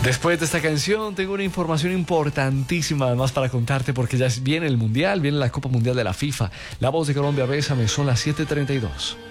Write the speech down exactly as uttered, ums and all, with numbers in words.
Después de esta canción tengo una información importantísima además para contarte porque ya viene el Mundial, viene la Copa Mundial de la FIFA. La Voz de Colombia, Bésame, son las siete treinta y dos.